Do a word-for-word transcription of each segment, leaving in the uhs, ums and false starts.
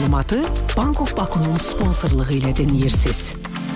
məlumatı Bank of Baku'nun sponsorluğu ilə dinləyirsiniz.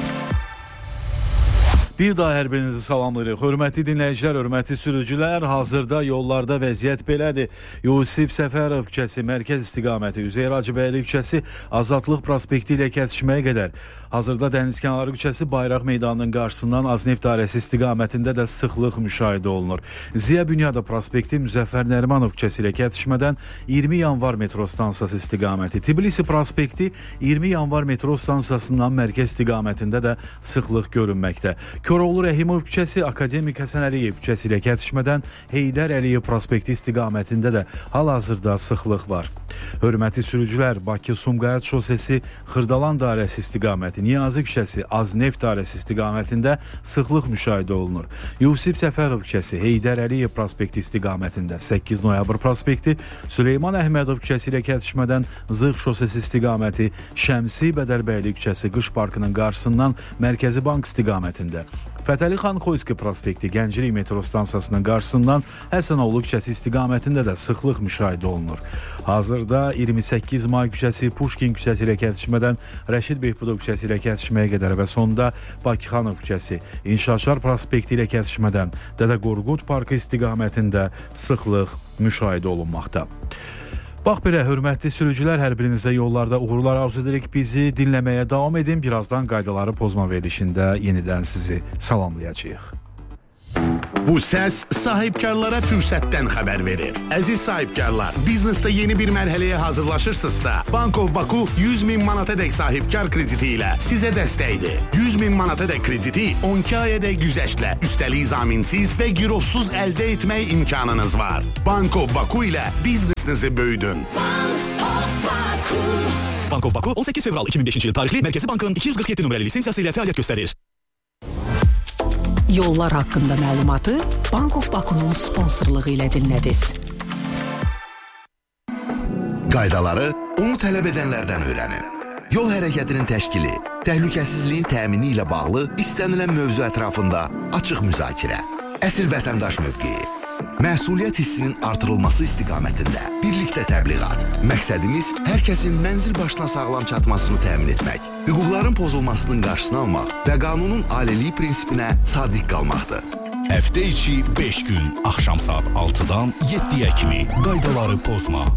Bir daha hər birinizi salamlayırıq. Hörmətli dinləyicilər, hörmətli sürücülər, hazırda yollarda vəziyyət belədir. Yusif Səfərov küçəsi, mərkəz istiqaməti, Üzeyir Hacıbəyli küçəsi, Azadlıq prospekti ilə kəsişməyə qədər. Hazırda Dənizkənarı küçəsi Bayraq meydanının qarşısından Azneft dairəsi istiqamətində də sıxlıq müşahidə olunur. Ziya Bünyada prospekti Müzəffər Nərimanov küçəsi ilə kəsişmədən iyirmi yanvar metro stansiyası istiqaməti. Tbilisi prospekti iyirmi yanvar metro stansiyasından mərkəz istiqamətində də sıxlıq görünməkdə. Koroğlu Rəhimov küçəsi Akademik Həsən Əliyev küçəsi ilə kəsişmədən Heydər Əliyev prospekti istiqamətində də hal-hazırda sıxlıq var. Hörmətli sürücülər, Bakı-Sumqayıt şosesi Xırdalan dairəsi istiqaməti, Niyazi küçəsi Azneft dairəsi istiqamətində sıxlıq müşahidə olunur. Yusif Səfərov küçəsi Heydər Əliyev prospekti istiqamətində, səkkiz noyabr prospekti, Süleyman Əhmədov küçəsi ilə kəsişmədən Zığ şosesi istiqaməti, Şəmsi Bədərbəyli küçəsi Qış Parkının qarşısından Mərkəzi Bank istiqamətində. Fətəli xan Xoyski prospekti Gənclik metro stansiyasının qarşısından Həsənoğlu küçəsi istiqamətində də sıxlıq müşahidə olunur. Hazırda iyirmi səkkiz may küçəsi Puşkin küçəsi ilə kəsişmədən Rəşid Behbudov küçəsi ilə kəsişməyə qədər və sonda Bakıxanov küçəsi İnşaatçılar prospekti ilə kəsişmədən Dədə Qorqud parkı istiqamətində sıxlıq müşahidə olunmaqda. Bax belə, hörmətli sürücülər, hər birinizə yollarda uğurlar arzu edirik. Bizi dinləməyə davam edin. Birazdan qaydaları pozma verilişində yenidən sizi salamlayacağıq. Bu səs sahibkarlara fürsətdən xəbər verir. Əziz sahibkarlar, biznesdə yeni bir mərhələyə hazırlaşırsınızsa, Bank of Baku yüz min manatadək sahibkar krediti ilə sizə dəstəkdir. yüz min manatadək krediti on iki ayədək güzəştlə, üstəlik zaminsiz və girovsuz əldə etmək imkanınız var. Bank of Baku ilə biznesinizi böyüdün. Bank of Baku. Bank of Baku on səkkiz fevral iki min beşinci il tarixli Mərkəzi Bankın iki yüz qırx yeddi nömrəli lisensiyası ilə fəaliyyət göstərir. Yollar haqqında məlumatı Bank of Baku'nun sponsorluğu ilə dinlədiniz. Qaydaları onu tələb edənlərdən öyrənin. Yol hərəkətinin təşkili, təhlükəsizliyin təmini ilə bağlı istənilən mövzu ətrafında açıq müzakirə. Əsil vətəndaş mövqeyi. Məsuliyyət hissinin artırılması istiqamətində birlikdə təbliğat. Məqsədimiz hər kəsin mənzil başına sağlam çatmasını təmin etmək, hüquqların pozulmasının qarşısını almaq və qanunun aliliyi prinsipinə sadiq qalmaqdır. Həftə içi beş gün, axşam saat altıdan yeddiyə kimi qaydaları pozma.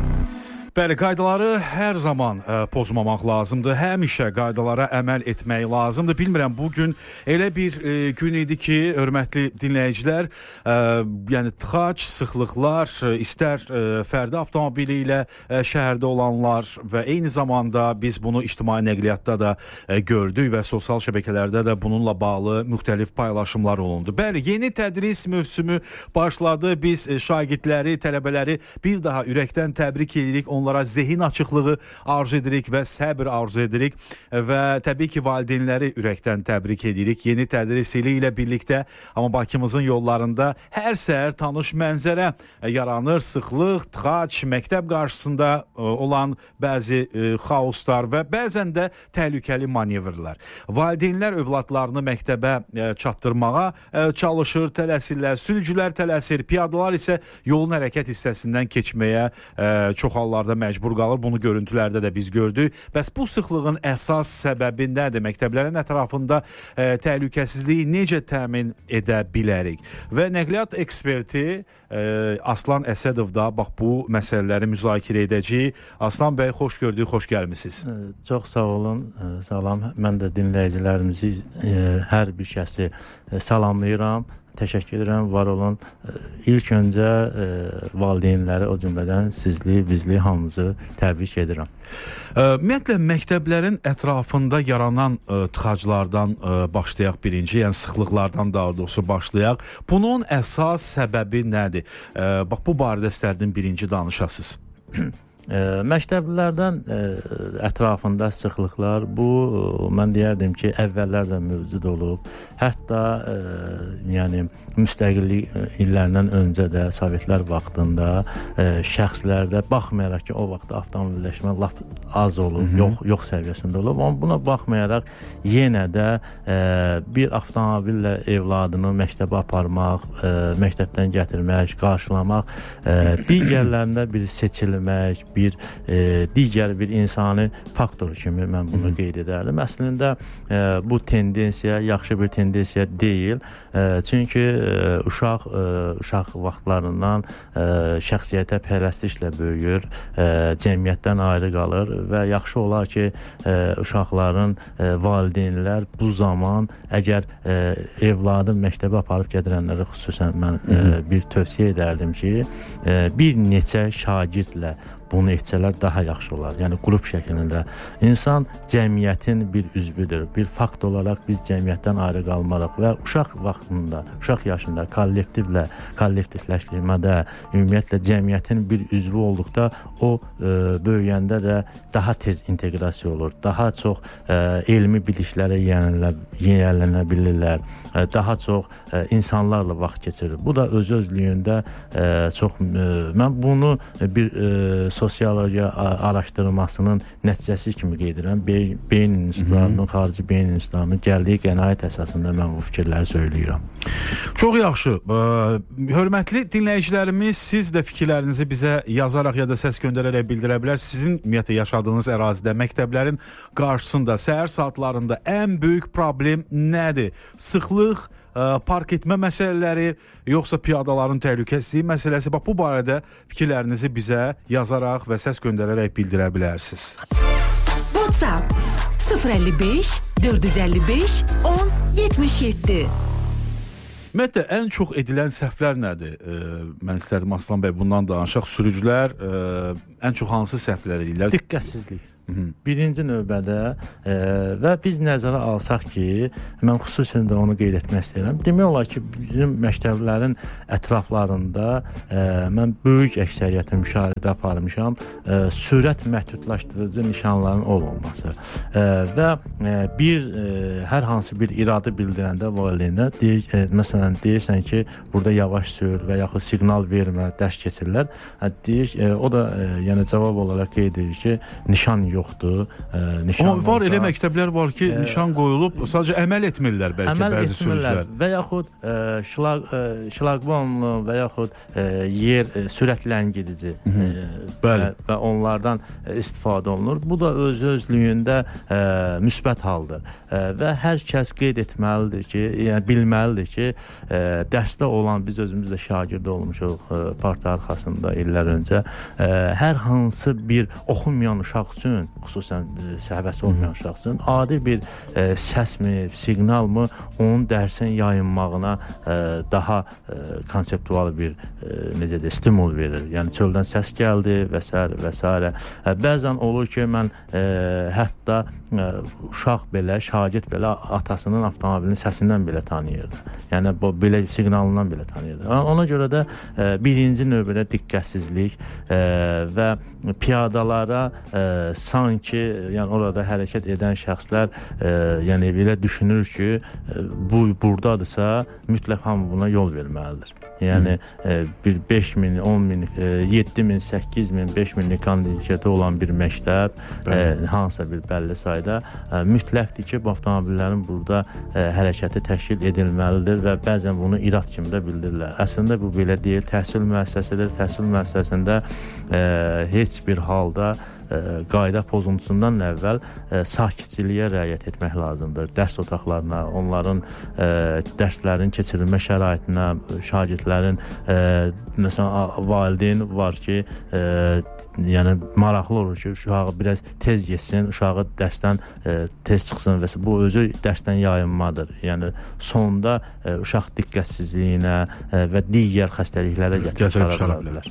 Bəli, qaydaları hər zaman ə, pozmamaq lazımdır. Həmişə qaydalara əməl etmək lazımdır. Bilmirəm, bugün elə bir ə, gün idi ki, hörmətli dinləyicilər, ə, yəni tıxac, sıxlıqlar, ə, istər ə, fərdi avtomobili ilə ə, şəhərdə olanlar və eyni zamanda biz bunu ictimai nəqliyyatda da ə, gördük və sosial şəbəkələrdə də bununla bağlı müxtəlif paylaşımlar olundu. Bəli, yeni tədris mövsümü başladı. Biz ə, şagirdləri, tələbələri bir daha ürəkdən təbrik edirik. Onlara zehin açıqlığı arzu edirik və səbr arzu edirik və təbii ki, valideynləri ürəkdən təbrik edirik. Yeni tədris ili ilə birlikdə, amma Bakımızın yollarında hər səhər tanış mənzərə yaranır. Sıxlıq, tıxac, məktəb qarşısında olan bəzi xaoslar və bəzən də təhlükəli manevrlər. Valideynlər övladlarını məktəbə çatdırmağa çalışır, tələsirlər, sürücülər tələsir, piyadalar isə yolun hərəkət hissəsindən keçməyə çox hallarda məcbur qalır. Bunu görüntülərdə də biz gördük. Bəs bu sıxlığın əsas səbəbi nədir? Məktəblərin ətrafında ə, təhlükəsizliyi necə təmin edə bilərik? Və nəqliyyat eksperti ə, Aslan Əsədov da bax bu məsələləri müzakirə edəcək. Aslan bəy, xoş gördük, xoş gəlmisiniz. Çox sağ olun, salam. Mən də dinləyicilərimizi, ə, hər bir şəxsi ə, salamlayıram. Təşəkkür edirəm, var olun. İlk öncə e, valideynləri, o cümlədən sizli, bizli hamınızı təbrik edirəm. E, ümumiyyətlə, məktəblərin ətrafında yaranan e, tıxaclardan e, başlayaq birinci, yəni sıxlıqlardan daha doğrusu başlayaq. Bunun əsas səbəbi nədir? E, bax, bu barədə istərdim birinci danışasınız. Ə, məktəblərdən ə, ətrafında sıxlıqlar, bu ə, mən deyərdim ki, əvvəllərdən mövcud olub. Hətta ə, yəni müstəqillik illərindən öncə də Sovetlər vaxtında ə, şəxslərdə baxmayaraq ki, o vaxt avtomobilləşmə lap az olub, yox yox səviyyəsində olub. Amma buna baxmayaraq yenə də ə, bir avtomobillə evladını məktəbə aparmaq, ə, məktəbdən gətirmək, qarşılamaq, ə, digərlərində bir seçilmək, bir e, digər bir insani faktor kimi mən bunu qeyd edərdim. Əslində e, bu tendensiya yaxşı bir tendensiya deyil. E, çünki e, uşaq e, uşaq vaxtlarından e, şəxsiyyətə pərəstişlə böyüyür, e, cəmiyyətdən ayrı qalır və yaxşı olar ki, e, uşaqların e, valideynlər bu zaman əgər e, evladın məktəbə aparıb gedirənlərə xüsusən mən e, bir tövsiyə edərdim ki, e, bir neçə şagirdlə bunu etsələr daha yaxşı olar. Yəni qrup şəklində. İnsan cəmiyyətin bir üzvüdür. Bir fakt olaraq biz cəmiyyətdən ayrı qalmarıq və uşaq vaxtında, uşaq yaşında kollektivlə, kollektivləşdirmədə, ümumiyyətlə cəmiyyətin bir üzvü olduqda o e, böyüyəndə də daha tez inteqrasiya olur. Daha çox e, elmi biliklərə yiyələnə bilirlər. E, daha çox e, insanlarla vaxt keçirir. Bu da öz-özlüyündə e, çox e, mən bunu bir e, sosiologiya araşdırmasının nəticəsi kimi qeyd edirəm. Be beyin institutlarının, xarici beyin institutlarının gəldiyi qənaət əsasında mən bu fikirləri söyləyirəm. Çox yaxşı. Hörmətli dinləyicilərimiz, siz də fikirlərinizi bizə yazaraq ya da səs göndərərək bildirə bilərsiniz. Sizin ümumiyyətlə yaşadığınız ərazidə, məktəblərin qarşısında, səhər saatlarında ən böyük problem nədir? Sıxlıq, park etmə məsələləri, yoxsa piyadaların təhlükəsizliyi məsələsi? Bax, bu barədə fikirlərinizi bizə yazaraq və səs göndərərək bildirə bilərsiniz. WhatsApp sıfır əlli beş dörd yüz əlli beş on yetmiş yeddi. Ümumiyyətlə, ən çox edilən səhvlər nədir? E, mən istərdim Aslan bəy bundan danışaq. Sürücülər e, ən çox hansı səhvlər edirlər? Diqqətsizlik. Birinci növbədə e, və biz nəzərə alsaq ki, mən xüsusən də onu qeyd etmək istəyirəm. Demək olar ki, bizim məktəblərin ətraflarında e, mən böyük əksəriyyətini müşahidə aparmışam. E, sürət məhdudlaşdırıcı nişanların olmaması e, və e, bir e, hər hansı bir iradə bildirəndə valideynə deyir, e, məsələn deyirsən ki, burada yavaş sür və yaxud siqnal vermə, dərs keçirlər. E, deyir, e, o da e, yəni cavab olaraq qeyd edir ki, nişan yox. yoxdur, e, nişan Amma var olsa, elə məktəblər var ki, e, nişan qoyulub, sadəcə əməl etmirlər bəlkə əməl bəzi etmirlər. sürücülər. Və yaxud e, şlag, e, şlaqbonlu və yaxud e, yer e, sürət ləngidici e, Bəli. və, və onlardan e, istifadə olunur. Bu da öz-özlüyündə e, müsbət haldır. E, və hər kəs qeyd etməlidir ki, yəni bilməlidir ki, e, dərsdə olan, biz özümüz də şagird olmuşuq e, parta arxasında illər öncə, e, hər hansı bir oxumayan uşaq üçün, xüsusən e, səhvəsi olmayan uşaq üçün adi bir e, səsmi, siqnalmı onun dərsin yayınmağına e, daha e, konseptual bir e, necə də stimul verir. Yəni çöldən səs gəldi və s. və s. E, bəzən olur ki, mən e, hətta e, uşaq belə, şagird belə atasının avtomobilinin səsindən belə tanıyırdı. Yəni bu belə siqnalından belə tanıyırdı. Ona görə də e, birinci növbədə diqqətsizlik e, və piyadalara e, sanki, yəni orada hərəkət edən şəxslər e, yəni belə düşünür ki, e, bu burdadırsa mütləq hamı buna yol verməlidir. Yəni e, bir beş min, on min, e, yeddi min, səkkiz min, beş minlik kontingenti olan bir məktəb e, hansısa bir bəlli sayda e, mütləqdir ki, bu avtomobillərin burada e, hərəkəti təşkil edilməlidir və bəzən bunu irad kimi də bildirirlər. Əslində bu belə deyil. Təhsil müəssisəsidir. Təhsil müəssisəsində e, heç bir halda e, qayda pozuntusundan əvvəl e, sakitçiliyə riayət etmək lazımdır. Dərs otaqlarına, onların e, dərslərin keçirilmə şəraitinə, şagirdlərin e, məsələn valideyn var ki, e, yəni maraqlı olur ki, uşağı biraz tez getsin, uşağı dərsdən e, tez çıxsın və bu özü dərsdən yayınmadır. Yəni sonda e, uşaq diqqətsizliyinə e, və digər xəstəliklərə gətirib çıxara bilər.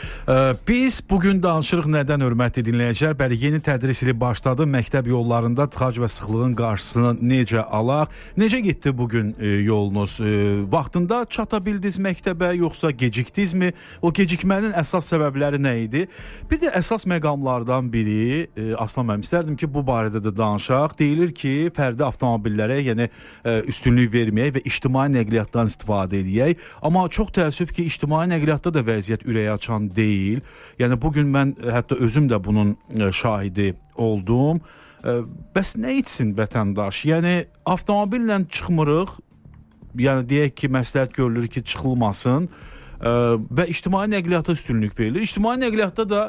Biz bugün danışırıq nədən, hörmətli dinləyicilər? Bəli, yeni tədris ili başladı. Məktəb yollarında tıxac və sıxlığın qarşısını necə alaq? Necə getdi bugün e, yolunuz? E, vaxtında çata bildiniz məktəbə, yoxsa gecikdinizmi? O gecikmənin əsas səbəbləri nə idi? Bir də əsas məqamlardan biri, e, Aslan mənim istərdim ki, bu barədə də danışaq. Deyilir ki, fərdi avtomobillərə yəni e, üstünlük verməyək və ictimai nəqliyyatdan istifadə edək. Amma çox təəssüf ki, ictimai nəqliyyatda da vəziyyət ürək açan deyil. Yəni bugün mən hətta özüm də bunun şahidi oldum. Bəs nə etsin vətəndaş? Yəni avtomobillə çıxmırıq. Yəni deyək ki, məsləhət görülür ki, çıxılmasın və ictimai nəqliyyata üstünlük verilir. İctimai nəqliyyatda da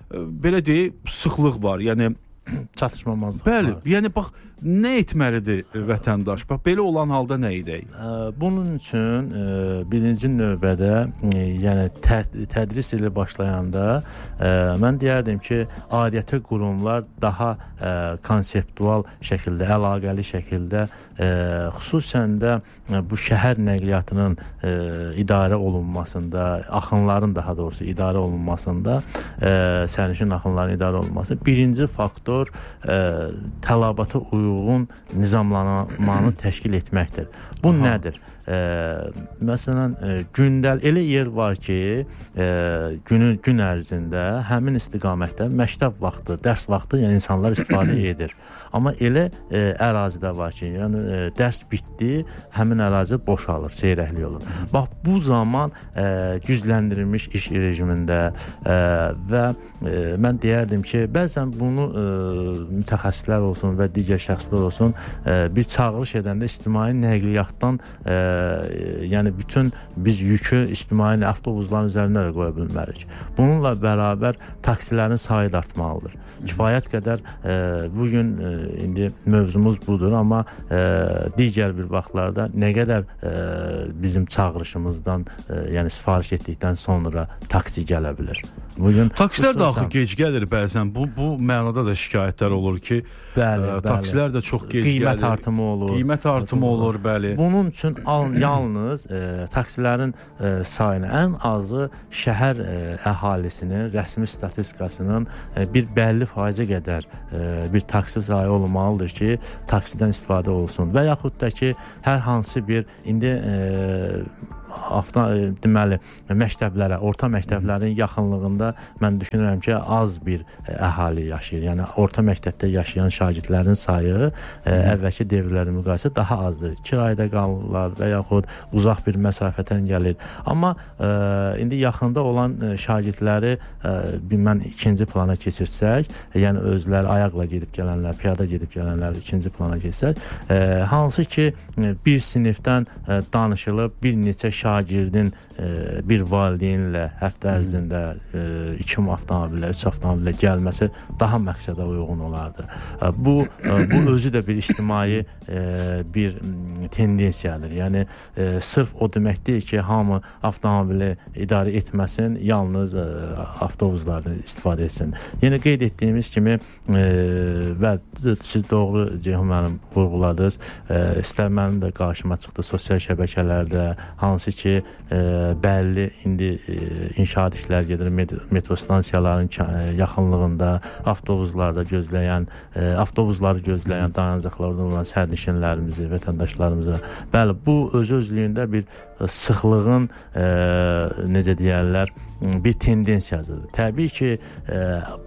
belə deyək, sıxlıq var. Yəni çatışmamazlıq. Bəli, var. yəni bax nə etməlidir vətəndaş? Bax belə olan halda nə edək? Bunun üçün e, birinci növbədə e, yəni tə, tədris ili başlayanda e, mən deyərdim ki, aidiyyatı qurumlar daha e, konseptual şəkildə, əlaqəli şəkildə e, xüsusən də e, bu şəhər nəqliyyatının e, idarə olunmasında, axınların daha doğrusu idarə olunmasında, e, sərnişin axınlarının idarə olunması birinci faktor e, tələbata uyğun nizamlanmanı təşkil etməkdir. Bu Aha. nədir? E, məsələn, e, gündəl elə yer var ki, e, günün gün ərzində həmin istiqamətdə məktəb vaxtı, dərs vaxtı yəni insanlar istifadə edir. Amma elə e, ərazidə var ki, yəni e, dərs bitdi, həmin ərazi boşalır, seyrəklik olur. Bax bu zaman e, gücləndirilmiş iş rejimində e, və e, mən deyərdim ki, bəzən bunu e, mütəxəssislər olsun və digər şəxslər olsun e, bir çağırış edəndə ictimai nəqliyyatdan e, yəni bütün biz yükü ictimai avtobusların üzərinə də qoya bilmərik. Bununla bərabər taksilərin sayı da artmalıdır. Kifayət qədər e, bugün e, indi mövzumuz budur, amma e, digər bir vaxtlarda nə qədər e, bizim çağırışımızdan e, yəni sifariş etdikdən sonra taksi gələ bilər. Bugün taksilər də axı gec gəlir bəzən. Bu bu mənada da şikayətlər olur ki, bəli, ə, taksilər də çox gec qiymət gəlir. Qiymət artımı olur. Qiymət artımı olur, bəli. Bunun üçün al, yalnız e, taksilərin e, sayını ən azı şəhər e, əhalisinin rəsmi statistikasının e, bir bəlli faizə qədər e, bir taksi sayı olmalıdır ki, taksidən istifadə olsun və yaxud da ki, hər hansı bir indi e, hafta deməli məktəblərə, orta məktəblərin yaxınlığında mən düşünürəm ki, az bir əhali yaşayır. Yəni orta məktəbdə yaşayan şagirdlərin sayı ə, əvvəlki dövrlərlə müqayisə daha azdır. Kirayədə qalırlar və yaxud uzaq bir məsafədən gəlir. Amma ə, indi yaxında olan şagirdləri ə, mən ikinci plana keçirsək, yəni özləri ayaqla gedib gələnlər, piyada gedib gələnlər ikinci plana keçsək, ə, hansı ki bir sinifdən ə, danışılıb bir neçə şagirdin e, bir valideynlə həftə ərzində e, iki avtomobilə, üç avtomobilə gəlməsi daha məqsədə uyğun olardı. E, bu e, bu özü də bir ictimai e, bir tendensiyadır. Yəni e, sırf o demək deyil ki, hamı avtomobili idarə etməsin, yalnız e, avtobuslardan istifadə etsin. Yəni qeyd etdiyimiz kimi e, və siz doğru Ceyhun müəllim vurğuladınız. E, istər mənim də qarşıma çıxdı sosial şəbəkələrdə, hansı ki e, bəlli indi e, inşaat işlər gedir metro stansiyalarının yaxınlığında avtobuslarda gözləyən e, avtobusları gözləyən dayanacaqlarda olan sərnişinlərimizi, vətəndaşlarımızı. Bəli, bu öz-özlüyündə bir sıxlığın e, necə deyərlər, bir tendensiyasıdır. Təbii ki, e,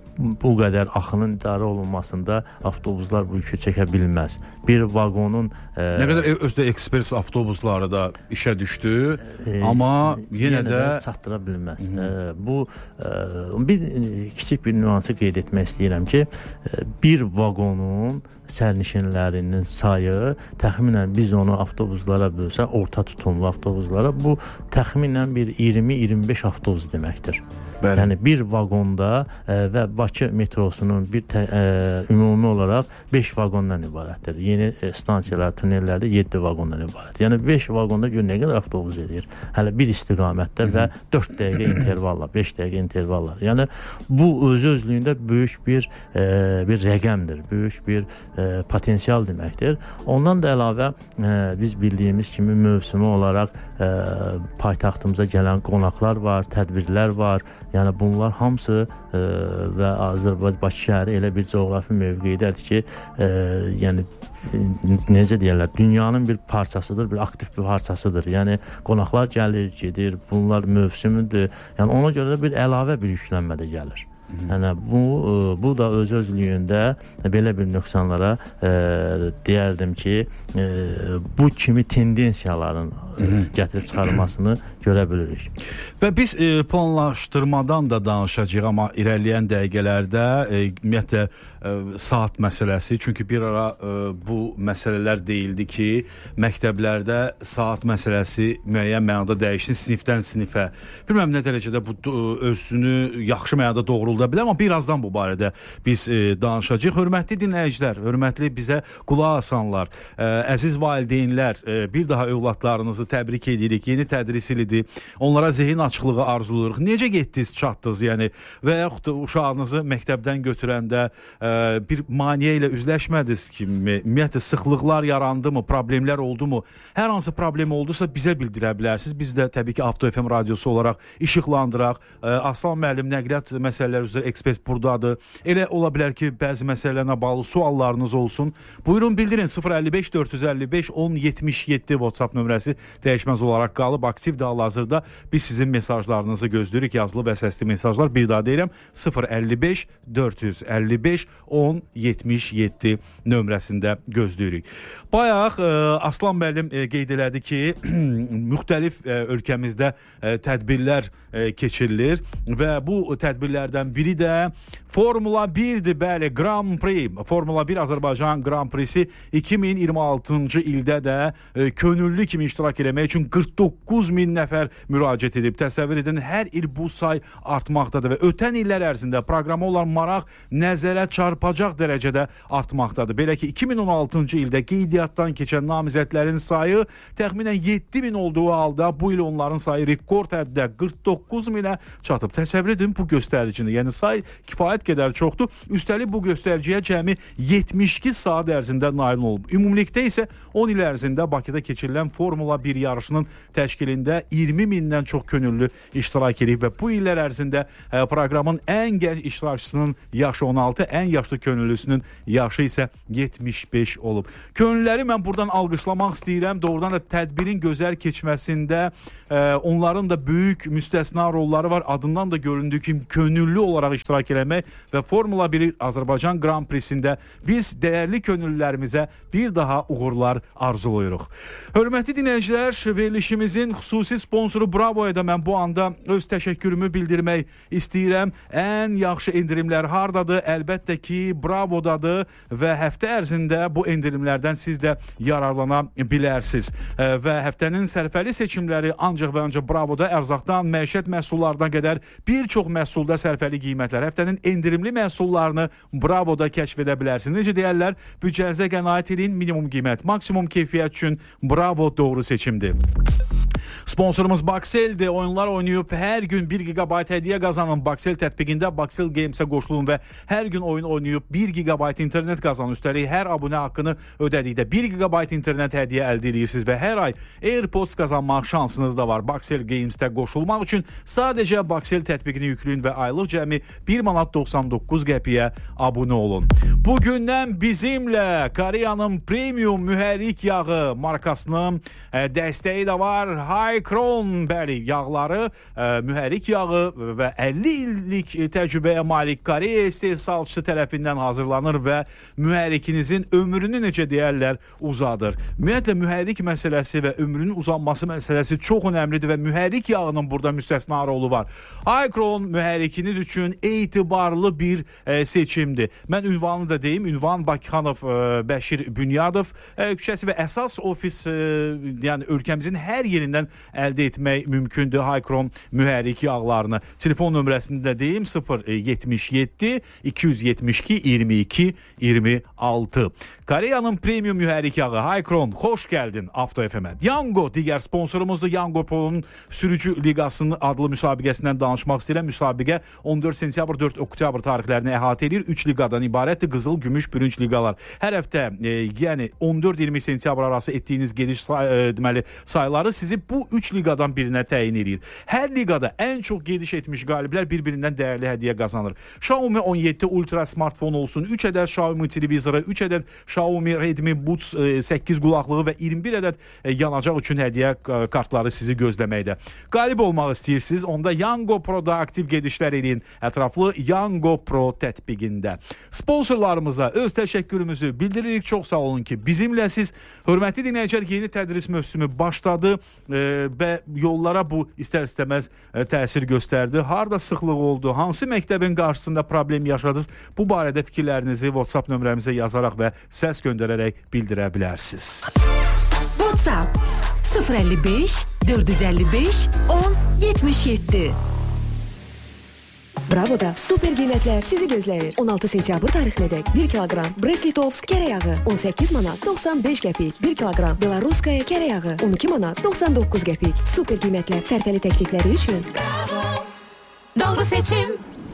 bu qədər axının idarə olunmasında avtobuslar bu yükü çəkə bilməz. Bir vaqonun e, nə qədər özdə ekspres avtobusları da işə düşdü, e, amma yenə, yenə də çatdıra bilməz. E, bu e, bir kiçik bir nüansı qeyd etmək istəyirəm ki, e, bir vaqonun sərnişinlərinin sayı təxminən biz onu avtobuslara bölsək, orta tutumlu avtobuslara, bu təxminən bir iyirmi iyirmi beş avtobus deməkdir. Bəli. Yəni bir vaqonda e, və Bakı metrosunun bir tə, e, ümumi olaraq beş vaqondan ibarətdir. Yeni e, stansiyalar, tunellərdə yeddi vaqondan ibarət. Yəni beş vaqonda gör nə qədər avtobus edir. Hələ bir istiqamətdə Hı -hı. və dörd dəqiqə intervalla, beş dəqiqə intervalla. Yəni bu öz-özlüyündə böyük bir e, bir rəqəmdir, böyük bir e, potensial deməkdir. Ondan da əlavə e, biz bildiyimiz kimi mövsümü olaraq e, paytaxtımıza gələn qonaqlar var, tədbirlər var. Yəni bunlar hamısı e, və Azərbaycan Bakı şəhəri elə bir coğrafi mövqeyidədir ki, e, yəni necə deyirlər, dünyanın bir parçasıdır, bir aktiv bir parçasıdır. Yəni qonaqlar gəlir, gedir, bunlar mövsümüdür. Yəni ona görə də bir əlavə bir yüklənmə də gəlir. Yəni bu bu da öz-özlüyündə belə bir nöqsanlara e, deyərdim ki, e, bu kimi tendensiyaların gətirib çıxarılmasını görə bilirik. Və biz e, planlaşdırmadan da danışacağıq, amma irəliləyən dəqiqələrdə e, ümumiyyətlə e, saat məsələsi, çünki bir ara e, bu məsələlər deyildi ki, məktəblərdə saat məsələsi müəyyən mənada dəyişsin sinifdən sinifə. Bilməm nə dərəcədə bu özünü yaxşı mənada doğrulda bilər, amma birazdan bu barədə biz e, danışacağıq. Hörmətli dinləyicilər, hörmətli bizə qulaq asanlar, e, əziz valideynlər, e, bir daha övladlarınızı təbrik edirik. Yeni tədris ilidir. Onlara zehin açıqlığı arzuluruq. Necə getdiniz, çatdınız, yəni və yaxud da uşağınızı məktəbdən götürəndə e, bir maneə ilə üzləşmədiniz kimi, ümumiyyətlə sıxlıqlar yarandı mı, problemlər oldu mu? Hər hansı problem oldusa bizə bildirə bilərsiniz. Biz də təbii ki Avto F M radiosu olaraq işıqlandıraq. E, Aslan müəllim nəqliyyat məsələləri üzrə ekspert buradadır. Elə ola bilər ki, bəzi məsələlərlə bağlı suallarınız olsun. Buyurun bildirin. sıfır əlli beş dörd yüz əlli beş on yetmiş yeddi WhatsApp nömrəsi dəyişməz olaraq qalıb aktiv də hal-hazırda. Biz sizin mesajlarınızı gözləyirik. Yazılı və səsli mesajlar. Bir daha deyirəm. sıfır əlli beş dörd yüz əlli beş on yetmiş yeddi nömrəsində gözləyirik. Bayaq e, Aslan müəllim e, qeyd elədi ki, müxtəlif e, ölkəmizdə e, tədbirlər e, keçirilir və bu tədbirlərdən biri də Formula birdir, bəli, Grand Prix. Formula bir Azərbaycan Grand Prix'si iki min iyirmi altıncı ildə də e, könüllü kimi iştirak eləmək üçün qırx doqquz min nəfər müraciət edib. Təsəvvür edin, hər il bu say artmaqdadır və ötən illər ərzində proqrama olan maraq nəzərə çarpacaq dərəcədə artmaqdadır. Belə ki, iki min on altıncı ildə qeydiyyatdan keçən namizədlərin sayı təxminən yeddi min olduğu halda bu il onların sayı rekord həddə qırx doqquz minə çatıb. Təsəvvür edin bu göstəricini, yəni say kifayət qədər çoxdur. Üstəlik bu göstəriciyə cəmi yetmiş iki saat ərzində nail olub. Ümumilikdə isə on il ərzində Bakıda keçirilən Formula bir yarışının təşkilində iyirmi mindən çox könüllü iştirak edib və bu illər ərzində ə, proqramın ən gənc iştirakçısının yaşı on altı, ən yaşlı könüllüsünün yaşı isə yetmiş beş olub. Könüllüləri mən buradan alqışlamaq istəyirəm. Doğrudan da tədbirin gözəl keçməsində ə, onların da böyük müstəsna rolları var. Adından da göründüyü kimi könüllü olaraq iştirak eləmək və Formula bir Azərbaycan Grand Prix'sində biz dəyərli könüllülərimizə bir daha uğurlar arzulayırıq. Hörmətli dinləyicilər, verilişimizin xüsusi sponsoru Bravo'ya da mən bu anda öz təşəkkürümü bildirmək istəyirəm. Ən yaxşı endirimlər hardadır? Əlbəttə ki, Bravo'dadır və həftə ərzində bu endirimlərdən siz də yararlana bilərsiniz. Və həftənin sərfəli seçimləri ancaq və ancaq Bravo'da ərzaqdan, məişət məhsullarına qədər bir çox məhsulda sərfəli qiymətlər. Həftənin endirimli məhsullarını Bravo'da kəşf edə bilərsiniz. Necə deyərlər, büdcənizə qənaət edin, minimum qiymət, maksimum keyfiyyət üçün Bravo doğru seçimdir. Sponsorumuz Baxel'dir. Oyunlar oynayıb hər gün bir gigabayt hədiyyə qazanın. Baxel tətbiqində Baxel Games'ə qoşulun və hər gün oyun oynayıb bir gigabayt internet qazanın. Üstəlik hər abunə haqqını ödədikdə bir gigabayt internet hədiyyə əldə edirsiniz və hər ay AirPods qazanmaq şansınız da var. Baxel Games'də qoşulmaq üçün sadəcə Baxel tətbiqini yükləyin və aylıq cəmi bir manat doxsan doqquz qəpiyə abunə olun. Bugündən bizimlə Koreyanın premium mühərrik yağı markasının e, dəstəyi də var. Hycron, bəli, yağları, e, mühərrik yağı və əlli illik təcrübəyə malik Koreya istehsalçısı tərəfindən hazırlanır və mühərrikinizin ömrünü necə deyərlər uzadır. Ümumiyyətlə mühərrik məsələsi və ömrünün uzanması məsələsi çox önəmlidir və mühərrik yağının burada müstəsna rolu var. Hycron mühərrikiniz üçün etibarlı bir e, seçimdir. Mən ünvanını da deyim. Ünvan Bakıxanov e, Bəşir Bünyadov e, küçəsi və əsas ofis e, yəni ölkəmizin hər yerindən əldə etmək mümkündür Hycron mühərrik yağlarını. Telefon nömrəsini də deyim, sıfır yetmiş yeddi iki yüz yetmiş iki iyirmi iki iyirmi altı. Koreyanın premium mühərrik yağı Hycron, xoş gəldin Avto F M-ə. Yango digər sponsorumuzdur. Yango Pol'un sürücü liqasının adlı müsabiqəsindən danışmaq istəyirəm. Müsabiqə on dörd sentyabr dörd oktyabr tarixlərini əhatə edir. üç liqadan ibarətdir. Qızıl, gümüş, bürünc liqalar. Hər həftə, e, yəni on dörd iyirmi sentyabr arası etdiyiniz geniş say, e, deməli sayları sizi bu bu üç liqadan birinə təyin edir. Hər liqada ən çox gediş etmiş qaliblər bir-birindən dəyərli hədiyyə qazanır. Xiaomi on yeddi Ultra smartfon olsun, üç ədəd Xiaomi televizoru, üç ədəd Xiaomi Redmi Buds səkkiz qulaqlığı və iyirmi bir ədəd yanacaq üçün hədiyyə kartları sizi gözləməkdə. Qalib olmaq istəyirsiniz, onda Yango Pro'da aktiv gedişlər edin. Ətraflı Yango Pro tətbiqində. Sponsorlarımıza öz təşəkkürümüzü bildiririk. Çox sağ olun ki, bizimləsiz. Hörmətli dinləyicilər, yeni tədris mövsümü başladı e, və yollara bu istər-istəməz e, təsir göstərdi. Harda sıxlıq oldu, hansı məktəbin qarşısında problem yaşadınız? Bu barədə fikirlərinizi WhatsApp nömrəmizə yazaraq və səs göndərərək bildirə bilərsiniz. WhatsApp sıfır əlli beş dörd yüz əlli beş on yetmiş yeddi. Bravo'da super qiymətlər sizi gözləyir. on altı sentyabr tarixinədək bir kiloqram Brest-Litovsk kərə yağı on səkkiz manat doxsan beş qəpik, bir kiloqram Belaruskaya kərə yağı on iki manat doxsan doqquz qəpik. Super qiymətlər sərfəli təklifləri üçün Bravo. Doğru seçim.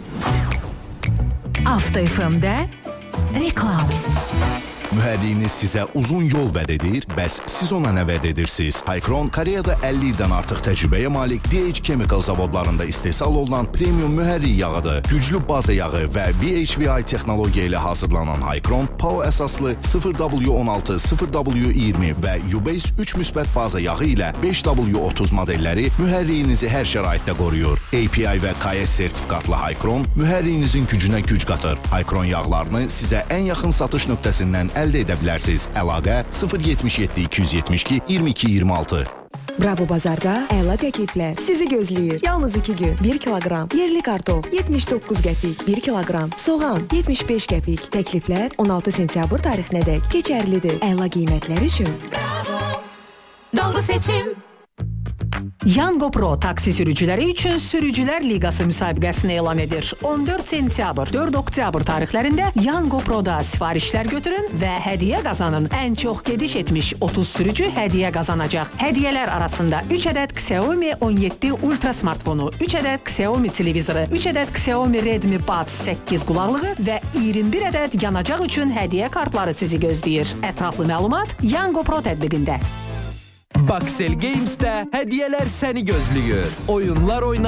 Avto F M'də reklam. Mühərriyiniz sizə uzun yol vəd edir, bəs siz ona nə vəd edirsiniz? Haycron Koreyada əlli ildən artıq təcrübəyə malik D H Chemical zavodlarında istehsal olunan premium mühərrik yağıdır. Güclü baza yağı və V H V I texnologiya ilə hazırlanan Haycron P A O əsaslı sıfır W on altı, sıfır W iyirmi və Ubase üç müsbət baza yağı ilə beş W otuz modelləri mühərriyinizi hər şəraitdə qoruyur. A P I və K S sertifikatlı Haycron mühərriyinizin gücünə güc qatır. Haycron yağlarını sizə ən yaxın satış nöqtəsindən əldə edə bilərsiniz. Əlaqə sıfır yetmiş yeddi iki yüz yetmiş iki iyirmi iki iyirmi altı. Bravo bazarda əla təkliflər sizi gözləyir. Yalnız iki gün bir kiloqram yerli kartof yetmiş doqquz qəpik, bir kiloqram soğan yetmiş beş qəpik. Təkliflər on altı sentyabr tarixinədək keçərlidir. Əla qiymətlər üçün Bravo. Doğru seçim. Yango Pro taksi sürücüləri üçün Sürücülər Liqası müsabiqəsini elan edir. on dörd sentyabr, dörd oktyabr tarixlərində Yango Pro'da sifarişlər götürün və hədiyyə qazanın. Ən çox gediş etmiş otuz sürücü hədiyyə qazanacaq. Hədiyyələr arasında üç ədəd Xiaomi on yeddi Ultra smartfonu, üç ədəd Xiaomi televizoru, üç ədəd Xiaomi Redmi Buds səkkiz qulaqlığı və iyirmi bir ədəd yanacaq üçün hədiyyə kartları sizi gözləyir. Ətraflı məlumat Yango Pro tətbiqində. Baxel Games'də hədiyyələr səni gözləyir. Oyunlar oyna